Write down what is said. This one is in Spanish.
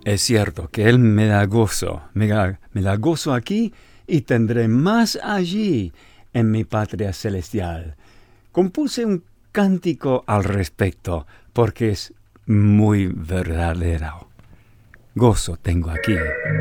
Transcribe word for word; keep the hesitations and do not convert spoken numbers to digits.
Es cierto que Él me da gozo, me da, me da gozo aquí y tendré más allí en mi patria celestial. Compuse un cántico al respecto porque es muy verdadero. Gozo tengo aquí.